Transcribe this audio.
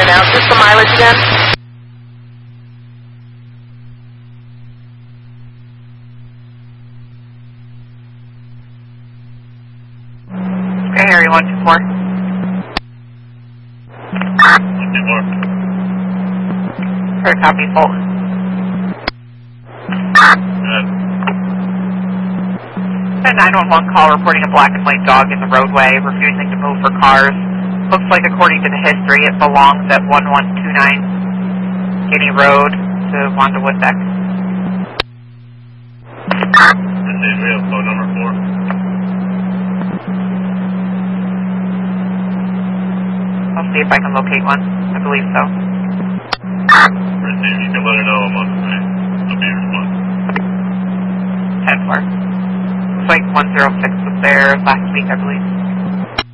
right now. Just the mileage again? Okay, area 124. 124. Sorry, copy, Fulton. Good. A 911 call reporting a black and white dog in the roadway, refusing to move for cars. Looks like according to the history, it belongs at 1129 Guinea Road to Wanda Woodbeck. Proceed, we have phone number 4. I'll see if I can locate one. I believe so. Proceed, you can let her know I'm on the way. I'll be responsive. 10-4. Looks like 106 was there last week, I believe.